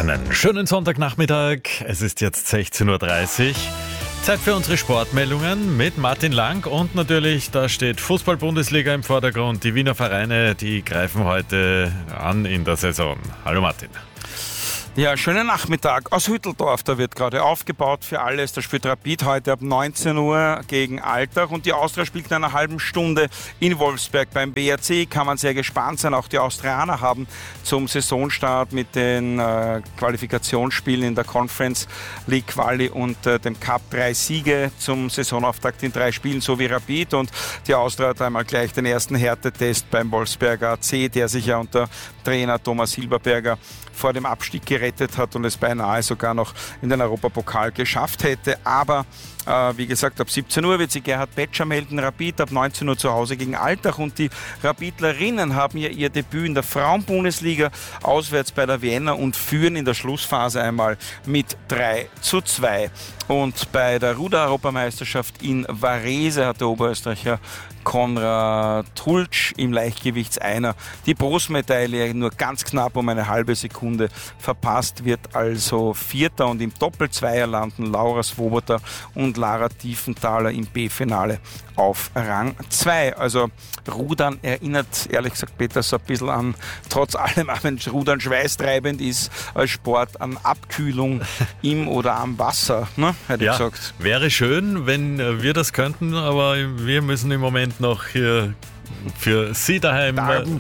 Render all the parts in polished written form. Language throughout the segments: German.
Einen schönen Sonntagnachmittag. Es ist jetzt 16.30 Uhr. Zeit für unsere Sportmeldungen mit Martin Lang und natürlich, da steht Fußball-Bundesliga im Vordergrund. Die Wiener Vereine, die greifen heute an in der Saison. Hallo Martin. Ja, schönen Nachmittag aus Hütteldorf. Da wird gerade aufgebaut für alles. Da spielt Rapid heute ab 19 Uhr gegen Altach und die Austria spielt in einer halben Stunde in Wolfsberg beim BRC. Kann man sehr gespannt sein. Auch die Austrianer haben zum Saisonstart mit den Qualifikationsspielen in der Conference League Quali und dem Cup 3 Siege zum Saisonauftakt in 3 Spielen, so wie Rapid. Und die Austria hat einmal gleich den ersten Härtetest beim Wolfsberger AC, der sich ja unter Trainer Thomas Hilberberger vor dem Abstieg gerettet hat und es beinahe sogar noch in den Europapokal geschafft hätte. Aber wie gesagt, ab 17 Uhr wird sich Gerhard Betscher melden. Rapid ab 19 Uhr zu Hause gegen Altach und die Rapidlerinnen haben ja ihr Debüt in der Frauenbundesliga auswärts bei der Vienna und führen in der Schlussphase einmal mit 3:2. Und bei der Ruder-Europameisterschaft in Varese hat der Oberösterreicher Konrad Tultsch im Leichtgewichts-Einer die Bronzemedaille nur ganz knapp um eine halbe Sekunde verpasst, wird also Vierter, und im Doppelzweier landen Laura Swoboda und Lara Tiefenthaler im B-Finale auf Rang 2. Also Rudern erinnert, ehrlich gesagt, Peter, so ein bisschen an, trotz allem, auch wenn Rudern schweißtreibend ist, als Sport an Abkühlung im oder am Wasser, ne, hätte ich gesagt. Wäre schön, wenn wir das könnten, aber wir müssen im Moment noch hier für Sie daheim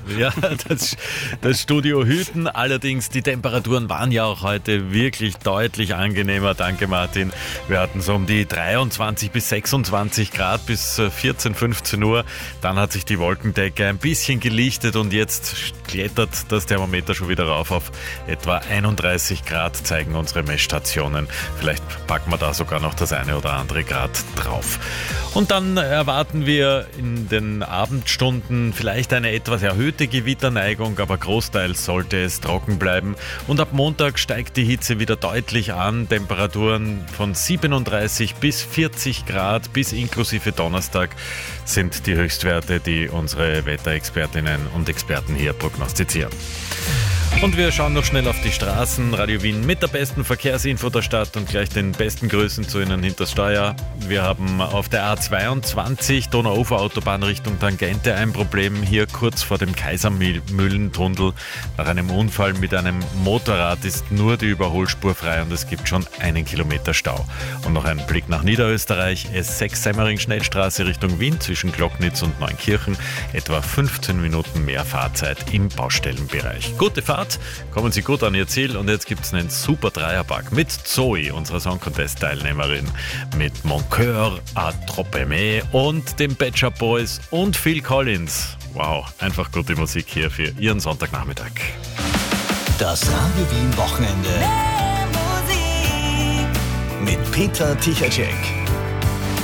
das Studio hüten. Allerdings, die Temperaturen waren ja auch heute wirklich deutlich angenehmer. Danke Martin. Wir hatten so um die 23 bis 26 Grad bis 14, 15 Uhr. Dann hat sich die Wolkendecke ein bisschen gelichtet und jetzt klettert das Thermometer schon wieder rauf auf etwa 31 Grad, zeigen unsere Messstationen. Vielleicht packen wir da sogar noch das eine oder andere Grad drauf. Und dann erwarten wir in den Abendstunden vielleicht eine etwas erhöhte Gewitterneigung, aber großteils sollte es trocken bleiben. Und ab Montag steigt die Hitze wieder deutlich an. Temperaturen von 37 bis 40 Grad bis inklusive Donnerstag sind die Höchstwerte, die unsere Wetterexpertinnen und Experten hier prognostizieren. Und wir schauen noch schnell auf die Straßen. Radio Wien mit der besten Verkehrsinfo der Stadt und gleich den besten Grüßen zu Ihnen hinters Steuer. Wir haben auf der A22 Donauufer-Autobahn Richtung Tangente ein Problem hier kurz vor dem Kaisermühlentunnel. Nach einem Unfall mit einem Motorrad ist nur die Überholspur frei und es gibt schon 1 Kilometer Stau. Und noch ein Blick nach Niederösterreich. S6 Semmering-Schnellstraße Richtung Wien zwischen Glocknitz und Neunkirchen. Etwa 15 Minuten mehr Fahrzeit im Baustellenbereich. Gute Fahrt! Kommen Sie gut an Ihr Ziel und jetzt gibt es einen super Dreierpack mit Zoe, unserer Song Contest Teilnehmerin, mit Mon Coeur à trop aimer und den Pet Shop Boys und Phil Collins. Wow, einfach gute Musik hier für Ihren Sonntagnachmittag. Das Radio Wien Wochenende mit Peter Tichacek.